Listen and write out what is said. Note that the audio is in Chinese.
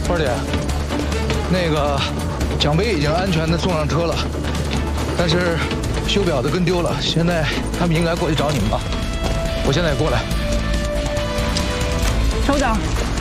花姐，那个奖杯已经安全的送上车了，但是修表的跟丢了，现在他们应该过去找你们吧？我现在过来。 首长，